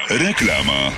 Reklama.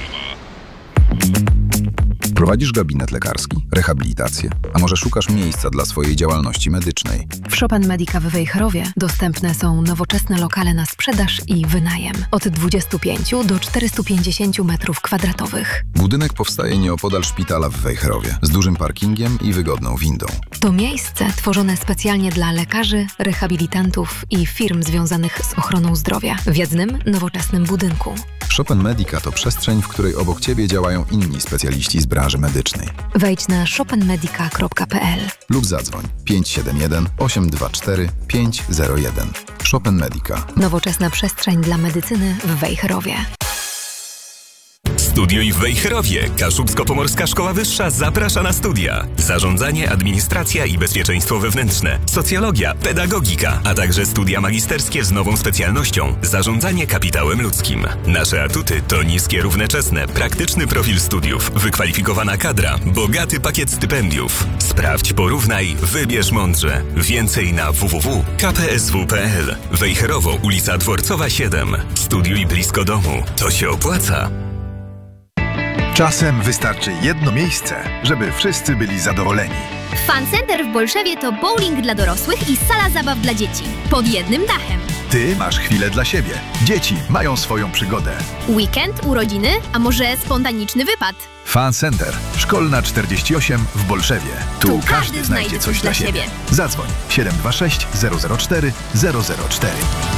Prowadzisz gabinet lekarski, rehabilitację, a może szukasz miejsca dla swojej działalności medycznej? W Chopin Medica w Wejherowie dostępne są nowoczesne lokale na sprzedaż i wynajem. Od 25 do 450 metrów kwadratowych. Budynek powstaje nieopodal szpitala w Wejherowie, z dużym parkingiem i wygodną windą. To miejsce tworzone specjalnie dla lekarzy, rehabilitantów i firm związanych z ochroną zdrowia w jednym, nowoczesnym budynku. Chopin Medica to przestrzeń, w której obok Ciebie działają inni specjaliści z branży medycznej. Wejdź na chopinmedica.pl lub zadzwoń 571 824 501. Chopin Medica. Nowoczesna przestrzeń dla medycyny w Wejherowie. Studiuj w Wejherowie. Kaszubsko-Pomorska Szkoła Wyższa zaprasza na studia. Zarządzanie, administracja i bezpieczeństwo wewnętrzne, socjologia, pedagogika, a także studia magisterskie z nową specjalnością zarządzanie kapitałem ludzkim. Nasze atuty to niskie równoczesne, praktyczny profil studiów, wykwalifikowana kadra, bogaty pakiet stypendiów. Sprawdź, porównaj, wybierz mądrze. Więcej na www.kpsw.pl. Wejherowo, ulica Dworcowa 7. Studiuj blisko domu. To się opłaca. Czasem wystarczy jedno miejsce, żeby wszyscy byli zadowoleni. Fun Center w Bolszewie to bowling dla dorosłych i sala zabaw dla dzieci. Pod jednym dachem. Ty masz chwilę dla siebie. Dzieci mają swoją przygodę. Weekend, urodziny, a może spontaniczny wypad. Fun Center. Szkolna 48 w Bolszewie. Tu każdy znajdzie coś dla siebie. Zadzwoń 726 004 004.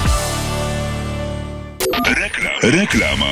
Reklama.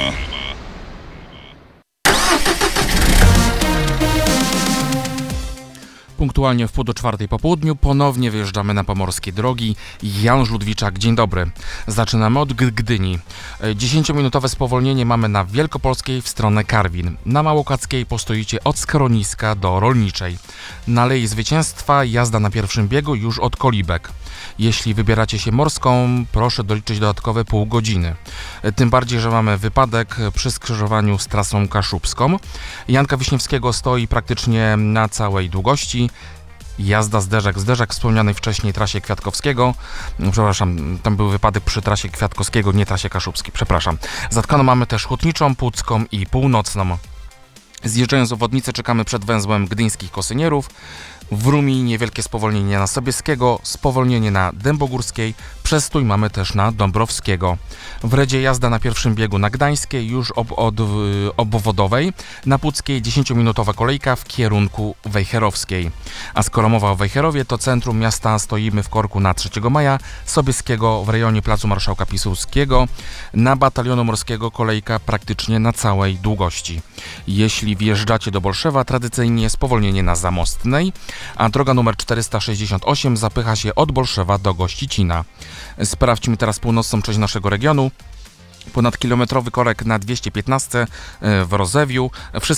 Punktualnie w 3:30 po południu ponownie wyjeżdżamy na pomorskie drogi. Janusz Ludwiczak, dzień dobry. Zaczynamy od Gdyni. 10-minutowe spowolnienie mamy na Wielkopolskiej w stronę Karwin. Na Małokackiej postoicie od Skroniska do Rolniczej. Na Alei Zwycięstwa jazda na pierwszym biegu już od Kolibek. Jeśli wybieracie się morską, proszę doliczyć dodatkowe pół godziny. Tym bardziej, że mamy wypadek przy skrzyżowaniu z trasą kaszubską. Janka Wiśniewskiego stoi praktycznie na całej długości. Jazda zderzak wspomnianej wcześniej trasie Kwiatkowskiego. Przepraszam, tam był wypadek przy trasie Kwiatkowskiego, nie trasie kaszubskiej, przepraszam. Zatkaną mamy też Hutniczą, Pucką i Północną. Zjeżdżając z obwodnicy czekamy przed węzłem Gdyńskich Kosynierów. W Rumi niewielkie spowolnienie na Sobieskiego, spowolnienie na Dębogórskiej, przestój mamy też na Dąbrowskiego. W Redzie jazda na pierwszym biegu na Gdańskiej, już od obwodowej, na Puckiej 10-minutowa kolejka w kierunku Wejherowskiej. A skoro mowa o Wejherowie, to centrum miasta stoimy w korku na 3 Maja, Sobieskiego w rejonie Placu Marszałka Piłsudskiego, na Batalionu Morskiego kolejka praktycznie na całej długości. Jeśli wjeżdżacie do Bolszewa, tradycyjnie spowolnienie na Zamostnej, a droga numer 468 zapycha się od Bolszewa do Gościcina. Sprawdźmy teraz północną część naszego regionu. Ponadkilometrowy korek na 215 w Rozewiu.